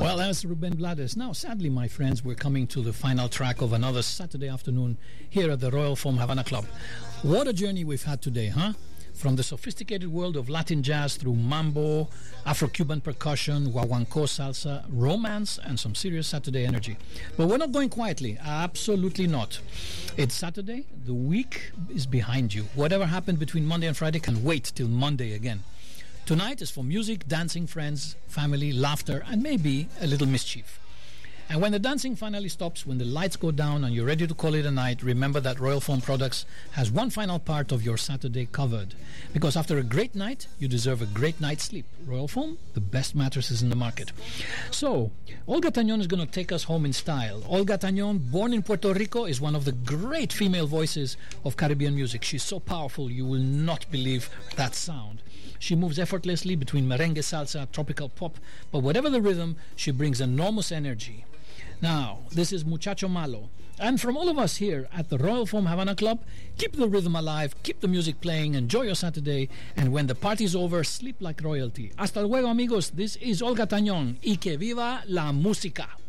Well, that's Ruben Blades. Now, sadly, my friends, we're coming to the final track of another Saturday afternoon here at the Royal Foam Havana Club. What a journey we've had today, huh? From the sophisticated world of Latin jazz through mambo, Afro-Cuban percussion, guaguancó salsa, romance, and some serious Saturday energy. But we're not going quietly. Absolutely not. It's Saturday. The week is behind you. Whatever happened between Monday and Friday can wait till Monday again. Tonight is for music, dancing, friends, family, laughter, and maybe a little mischief. And when the dancing finally stops, when the lights go down and you're ready to call it a night, remember that Royal Foam Products has one final part of your Saturday covered. Because after a great night, you deserve a great night's sleep. Royal Foam, the best mattresses in the market. So, Olga Tañón is going to take us home in style. Olga Tañón, born in Puerto Rico, is one of the great female voices of Caribbean music. She's so powerful, you will not believe that sound. She moves effortlessly between merengue, salsa, tropical pop, but whatever the rhythm, she brings enormous energy. Now, this is Muchacho Malo. And from all of us here at the Royal Foam Havana Club, keep the rhythm alive, keep the music playing, enjoy your Saturday, and when the party's over, sleep like royalty. Hasta luego, amigos. This is Olga Tañón. Y que viva la música.